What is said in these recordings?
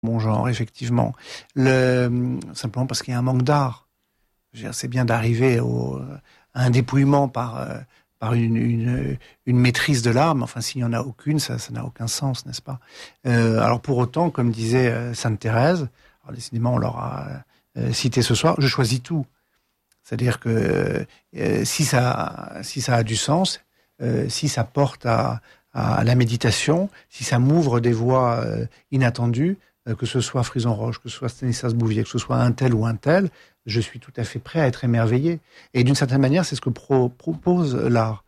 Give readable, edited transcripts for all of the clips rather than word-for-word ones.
mon genre, effectivement. Simplement parce qu'il y a un manque d'art. C'est bien d'arriver à un dépouillement par une maîtrise de l'art, mais enfin, s'il n'y en a aucune, ça n'a aucun sens, n'est-ce pas? Alors pour autant, comme disait Sainte Thérèse, alors décidément on l'aura cité ce soir, je choisis tout. C'est-à-dire que si ça a du sens, si ça porte à la méditation, si ça m'ouvre des voies inattendues, que ce soit Frison Roche, que ce soit Stanislas Bouvier, que ce soit un tel ou un tel, je suis tout à fait prêt à être émerveillé. Et d'une certaine manière, c'est ce que propose l'art,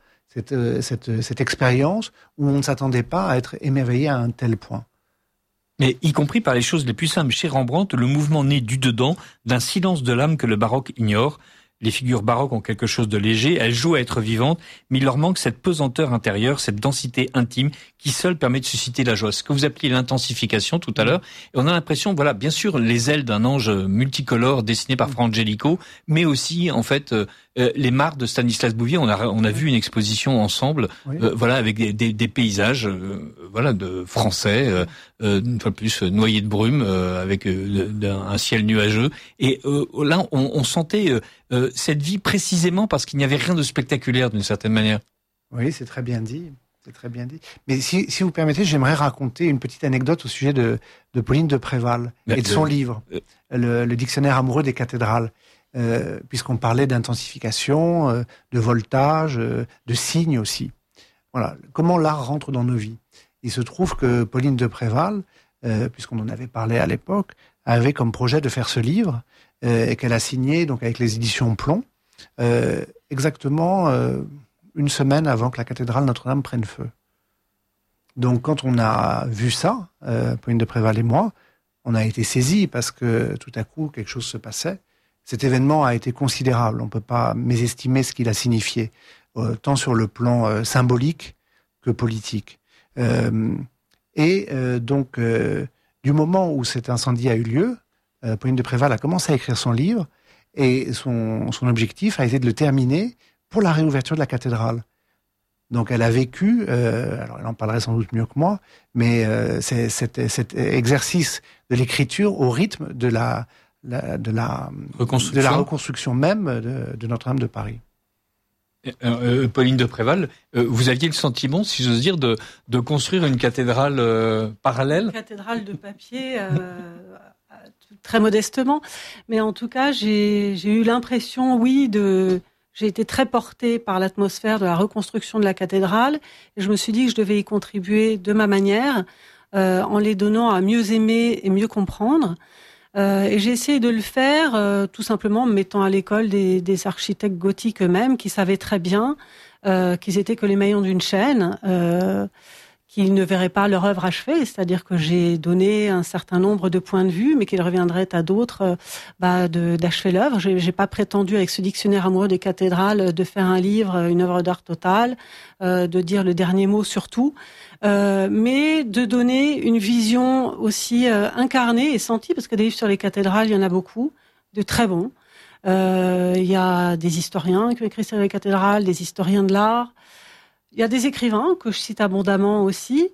cette expérience où on ne s'attendait pas à être émerveillé à un tel point. Mais y compris par les choses les plus simples. Chez Rembrandt, le mouvement naît du dedans, d'un silence de l'âme que le baroque ignore. Les figures baroques ont quelque chose de léger, elles jouent à être vivantes, mais il leur manque cette pesanteur intérieure, cette densité intime qui seule permet de susciter la joie. Ce que vous appelez l'intensification tout à l'heure. Et on a l'impression, voilà, bien sûr, les ailes d'un ange multicolore dessiné par Fra Angelico, mais aussi, en fait, les mares de Stanislas Bouvier. On a vu une exposition ensemble, voilà, avec des paysages, voilà, de français, une fois plus noyés de brume, avec un ciel nuageux. Et là, on sentait cette vie précisément parce qu'il n'y avait rien de spectaculaire d'une certaine manière. Oui, c'est très bien dit. C'est très bien dit. Mais si vous permettez, j'aimerais raconter une petite anecdote au sujet de Pauline de Préval et de son livre, le dictionnaire amoureux des cathédrales. Puisqu'on parlait d'intensification, de voltage, de signes aussi. Voilà. Comment l'art rentre dans nos vies. Il se trouve que Pauline de Préval, puisqu'on en avait parlé à l'époque, avait comme projet de faire ce livre et qu'elle a signé donc avec les éditions Plomb, exactement une semaine avant que la cathédrale Notre-Dame prenne feu. Donc quand on a vu ça, Pauline de Préval et moi, on a été saisis parce que tout à coup quelque chose se passait. Cet événement a été considérable, on ne peut pas mésestimer ce qu'il a signifié, tant sur le plan symbolique que politique. Donc, du moment où cet incendie a eu lieu, Pauline de Préval a commencé à écrire son livre, et son objectif a été de le terminer pour la réouverture de la cathédrale. Donc elle a vécu, alors elle en parlerait sans doute mieux que moi, mais c'est cet exercice de l'écriture au rythme de la reconstruction même de Notre-Dame de Paris. Pauline de Préval, vous aviez le sentiment, si j'ose dire, de construire une cathédrale parallèle ? Une cathédrale de papier, très modestement. Mais en tout cas, j'ai eu l'impression, j'ai été très portée par l'atmosphère de la reconstruction de la cathédrale. Et je me suis dit que je devais y contribuer de ma manière, en les donnant à mieux aimer et mieux comprendre. Et j'ai essayé de le faire tout simplement en me mettant à l'école des architectes gothiques eux-mêmes qui savaient très bien qu'ils étaient que les maillons d'une chaîne, qu'ils ne verraient pas leur œuvre achevée. C'est-à-dire que j'ai donné un certain nombre de points de vue, mais qu'il reviendrait à d'autres d'achever l'œuvre. J'ai pas prétendu avec ce dictionnaire amoureux des cathédrales de faire un livre, une œuvre d'art totale, de dire le dernier mot sur tout. Mais de donner une vision aussi incarnée et sentie, parce que des livres sur les cathédrales, il y en a beaucoup, de très bons. Il y a des historiens qui ont écrit sur les cathédrales, des historiens de l'art. Il y a des écrivains que je cite abondamment aussi.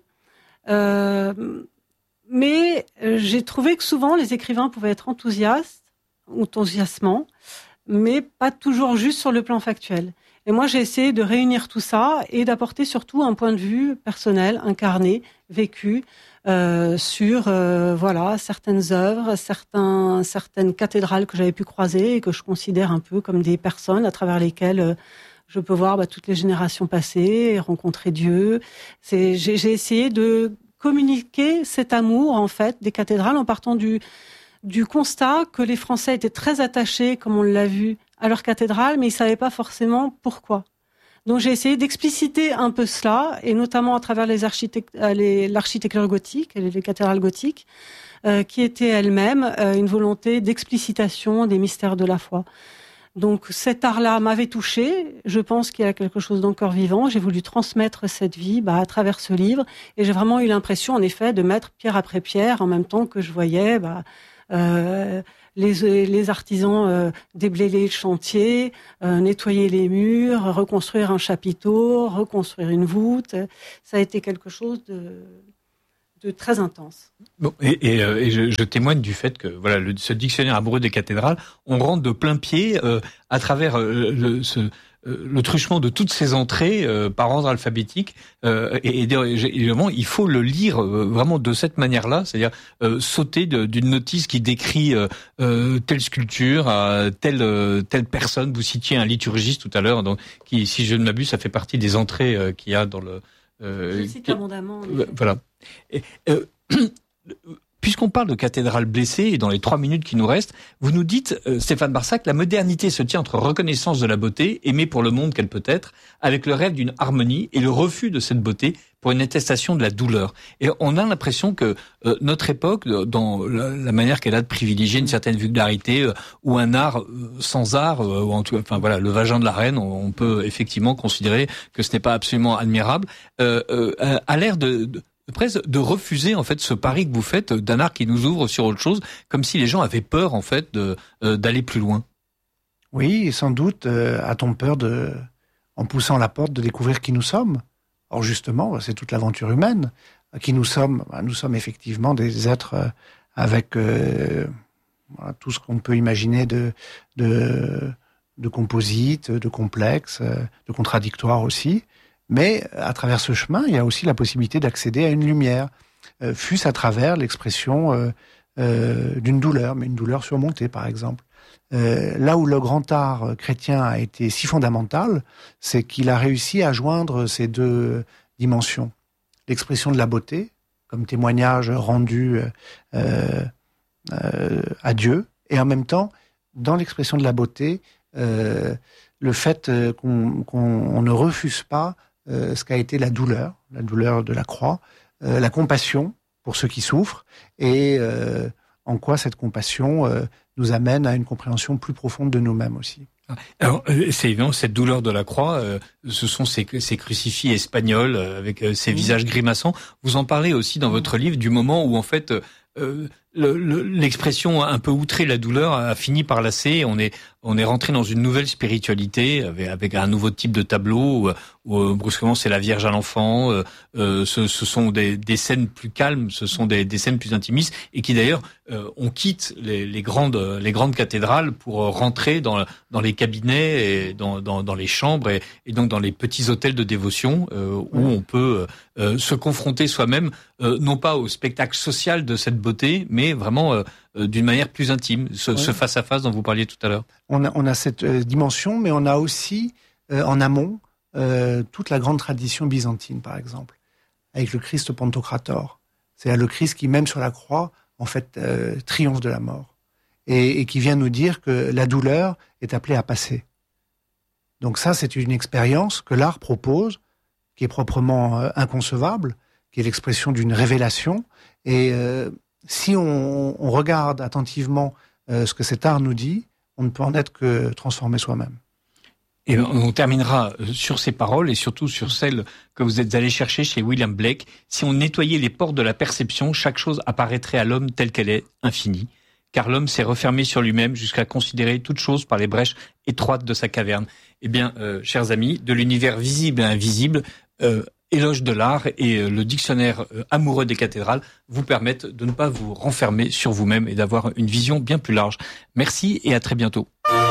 Mais j'ai trouvé que souvent, les écrivains pouvaient être enthousiasmants, mais pas toujours juste sur le plan factuel. Et moi, j'ai essayé de réunir tout ça et d'apporter surtout un point de vue personnel, incarné, vécu, sur certaines œuvres, certaines cathédrales que j'avais pu croiser et que je considère un peu comme des personnes à travers lesquelles je peux voir toutes les générations passées et rencontrer Dieu. J'ai essayé de communiquer cet amour, en fait, des cathédrales en partant du constat que les Français étaient très attachés, comme on l'a vu, à leur cathédrale, mais ils savaient pas forcément pourquoi. Donc j'ai essayé d'expliciter un peu cela, et notamment à travers l'architecture gothique, les cathédrales gothiques, qui étaient elles-mêmes une volonté d'explicitation des mystères de la foi. Donc cet art-là m'avait touchée. Je pense qu'il y a quelque chose d'encore vivant. J'ai voulu transmettre cette vie à travers ce livre, et j'ai vraiment eu l'impression, en effet, de mettre pierre après pierre en même temps que je voyais les artisans déblayer le chantier, nettoyer les murs, reconstruire un chapiteau, reconstruire une voûte. Ça a été quelque chose très intense. Bon, et je témoigne du fait que voilà, ce dictionnaire amoureux des cathédrales, on rentre de plein pied à travers le truchement de toutes ces entrées par ordre alphabétique, et évidemment il faut le lire vraiment de cette manière-là, c'est-à-dire sauter d'une notice qui décrit telle sculpture à telle personne. Vous citiez un liturgiste tout à l'heure, donc qui, si je ne m'abuse, ça fait partie des entrées qu'il y a dans le. Je cite abondamment. Voilà. Puisqu'on parle de cathédrale blessée, et dans les 3 minutes qui nous restent, vous nous dites, Stéphane Barsac, la modernité se tient entre reconnaissance de la beauté, aimée pour le monde qu'elle peut être, avec le rêve d'une harmonie et le refus de cette beauté pour une attestation de la douleur. Et on a l'impression que notre époque, dans la manière qu'elle a de privilégier une certaine vulgarité, ou un art sans art, ou en tout cas, enfin voilà, le vagin de la reine, on peut effectivement considérer que ce n'est pas absolument admirable, a l'air presque de refuser en fait ce pari que vous faites d'un art qui nous ouvre sur autre chose, comme si les gens avaient peur en fait d'aller plus loin. Oui, sans doute a-t-on peur en poussant la porte, de découvrir qui nous sommes. Or justement, c'est toute l'aventure humaine. Qui nous sommes effectivement des êtres avec voilà, tout ce qu'on peut imaginer de composite, de complexe, de contradictoire aussi. Mais à travers ce chemin, il y a aussi la possibilité d'accéder à une lumière, fût-ce à travers l'expression d'une douleur, mais une douleur surmontée par exemple. Là où le grand art chrétien a été si fondamental, c'est qu'il a réussi à joindre ces deux dimensions. L'expression de la beauté, comme témoignage rendu à Dieu, et en même temps, dans l'expression de la beauté, le fait qu'on ne refuse pas ce qu'a été la douleur de la croix, la compassion pour ceux qui souffrent, et en quoi cette compassion nous amène à une compréhension plus profonde de nous-mêmes aussi. Alors, c'est évident, cette douleur de la croix, ce sont ces crucifix espagnols avec ces visages grimaçants. Vous en parlez aussi dans votre livre du moment où en fait l'expression un peu outrée, la douleur, a fini par lasser. On est rentré dans une nouvelle spiritualité avec un nouveau type de tableau où brusquement c'est la Vierge à l'enfant. Ce sont des scènes plus calmes, ce sont des scènes plus intimistes, et qui d'ailleurs on quitte les grandes cathédrales pour rentrer dans les cabinets et dans les chambres et donc dans les petits hôtels de dévotion où on peut se confronter soi-même non pas au spectacle social de cette beauté, mais vraiment d'une manière plus intime, ce face-à-face dont vous parliez tout à l'heure. On a cette dimension, mais on a aussi en amont toute la grande tradition byzantine, par exemple, avec le Christ Pantocrator. C'est le Christ qui, même sur la croix, en fait, triomphe de la mort. Et qui vient nous dire que la douleur est appelée à passer. Donc ça, c'est une expérience que l'art propose, qui est proprement inconcevable, qui est l'expression d'une révélation. Et si on regarde attentivement ce que cet art nous dit, on ne peut en être que transformé soi-même. Et on terminera sur ces paroles et surtout sur celles que vous êtes allé chercher chez William Blake. Si on nettoyait les portes de la perception, chaque chose apparaîtrait à l'homme telle qu'elle est, infinie. Car l'homme s'est refermé sur lui-même jusqu'à considérer toute chose par les brèches étroites de sa caverne. Eh bien, chers amis, de l'univers visible à invisible, Éloge de l'art et le dictionnaire amoureux des cathédrales vous permettent de ne pas vous renfermer sur vous-même et d'avoir une vision bien plus large. Merci et à très bientôt.